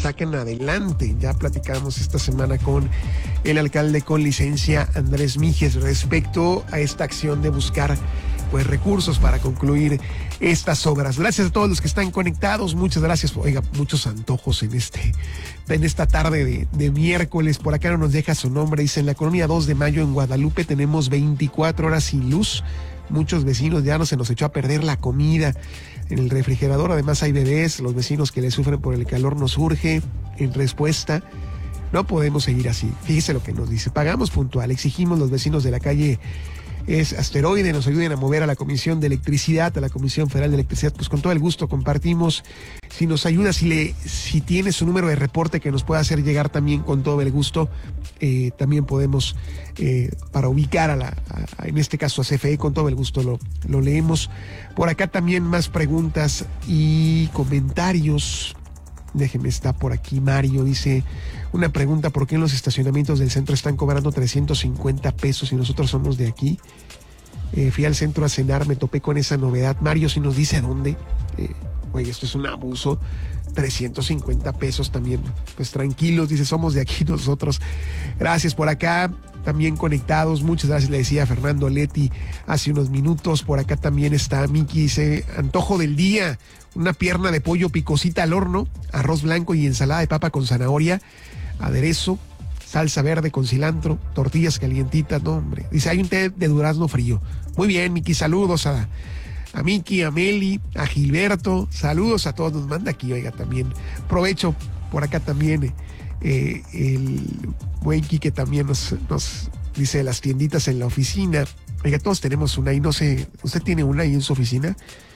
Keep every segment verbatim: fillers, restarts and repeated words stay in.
sacan adelante. Ya platicamos esta semana con el alcalde con licencia, Andrés Mijes, respecto a esta acción de buscar pues recursos para concluir estas obras. Gracias a todos los que están conectados, muchas gracias. Oiga, muchos antojos en este en esta tarde de, de miércoles. Por acá no nos deja su nombre, dice: en la colonia dos de mayo en Guadalupe tenemos veinticuatro horas sin luz. Muchos vecinos ya no se nos echó a perder la comida en el refrigerador. Además hay bebés, los vecinos que le sufren por el calor nos urge. En respuesta, no podemos seguir así. Fíjese lo que nos dice: pagamos puntual, exigimos los vecinos de la calle es Asteroide nos ayuden a mover a la Comisión de Electricidad, a la Comisión Federal de Electricidad. Pues con todo el gusto compartimos. Si nos ayuda, si le, si tiene su número de reporte que nos pueda hacer llegar también, con todo el gusto, eh, también podemos, eh, para ubicar a la, a, en este caso a C F E, con todo el gusto lo, lo leemos. Por acá también más preguntas y comentarios. Déjeme, está por aquí Mario, dice una pregunta: ¿por qué en los estacionamientos del centro están cobrando trescientos cincuenta pesos y nosotros somos de aquí? Eh, fui al centro a cenar, me topé con esa novedad. Mario, si nos dice dónde. Eh, oye, esto es un abuso. trescientos cincuenta pesos también. Pues tranquilos, dice, somos de aquí nosotros. Gracias por acá. También conectados, muchas gracias, le decía Fernando Leti hace unos minutos. Por acá también está Miki, dice: antojo del día, una pierna de pollo picosita al horno, arroz blanco y ensalada de papa con zanahoria, aderezo, salsa verde con cilantro, tortillas calientitas. No, hombre, dice: hay un té de durazno frío. Muy bien, Miki, saludos a, a Miki, a Meli, a Gilberto, saludos a todos, nos manda aquí, oiga, también provecho. Por acá también eh, el buen Quique también nos, nos dice: las tienditas en la oficina. Oiga, todos tenemos una ahí, no sé, ¿usted tiene una ahí en su oficina?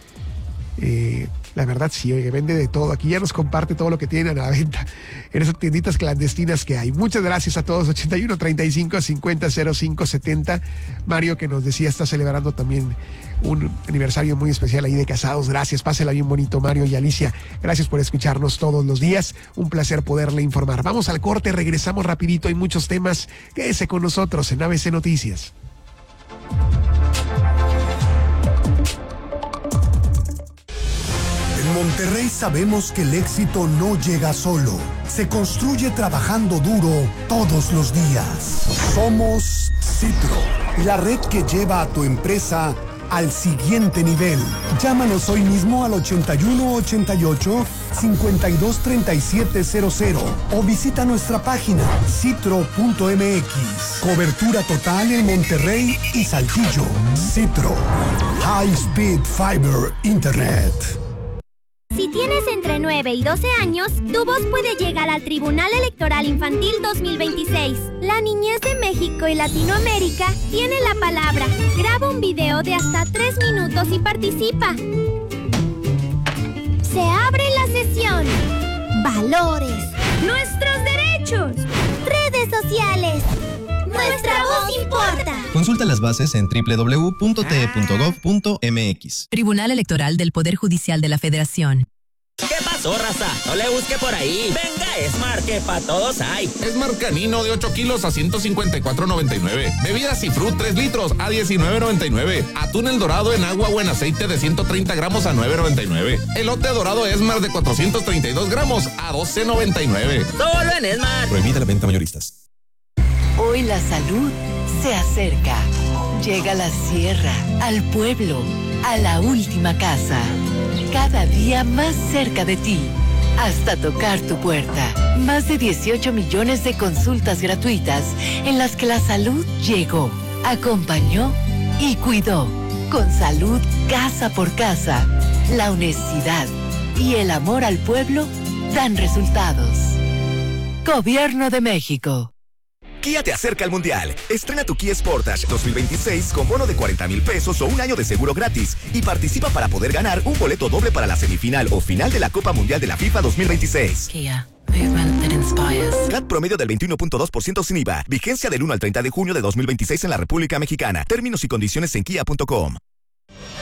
Eh, la verdad sí, oye, vende de todo. Aquí ya nos comparte todo lo que tienen a la venta en esas tienditas clandestinas que hay. Muchas gracias a todos. ochenta y uno, treinta y cinco, cincuenta, cero cinco, setenta. Mario, que nos decía, está celebrando también un aniversario muy especial ahí de casados. Gracias, pásela bien bonito, Mario. Y Alicia, gracias por escucharnos todos los días. Un placer poderle informar. Vamos al corte, regresamos rapidito. Hay muchos temas. Quédese con nosotros en A B C Noticias. En Monterrey sabemos que el éxito no llega solo, se construye trabajando duro todos los días. Somos Citro, la red que lleva a tu empresa al siguiente nivel. Llámanos hoy mismo al ochenta y uno, ochenta y ocho, cincuenta y dos, treinta y siete cero cero o visita nuestra página citro punto m x. Cobertura total en Monterrey y Saltillo. Citro, High Speed Fiber Internet. Si tienes entre nueve y doce años, tu voz puede llegar al Tribunal Electoral Infantil dos mil veintiséis. La niñez de México y Latinoamérica tiene la palabra. Graba un video de hasta tres minutos y participa. Se abre la sesión. Valores. Nuestros derechos. Redes sociales. Nuestra voz importa. Consulta las bases en doble u doble u doble u punto t e punto gov punto m x. Tribunal Electoral del Poder Judicial de la Federación. ¿Qué pasó, raza? No le busque por ahí. Venga, Smart, que pa' todos hay. Smart Canino de ocho kilos a ciento cincuenta y cuatro noventa y nueve. Bebidas y fruit tres litros a diecinueve noventa y nueve. Atún El Dorado en agua o en aceite de ciento treinta gramos a nueve noventa y nueve. Elote dorado Smart de cuatrocientos treinta y dos gramos a doce noventa y nueve. Solo en Smart. Prohibida la venta mayoristas. Hoy la salud se acerca. Llega a la sierra, al pueblo, a la última casa. Cada día más cerca de ti, hasta tocar tu puerta. Más de dieciocho millones de consultas gratuitas en las que la salud llegó, acompañó y cuidó. Con salud casa por casa, la honestidad y el amor al pueblo dan resultados. Gobierno de México. Kia te acerca al Mundial. Estrena tu Kia Sportage dos mil veintiséis con bono de cuarenta mil pesos o un año de seguro gratis y participa para poder ganar un boleto doble para la semifinal o final de la Copa Mundial de la FIFA dos mil veintiséis. Kia, movement that inspires. C A T promedio del veintiuno punto dos por ciento sin I V A. Vigencia del uno al treinta de junio de dos mil veintiséis en la República Mexicana. Términos y condiciones en kia punto com.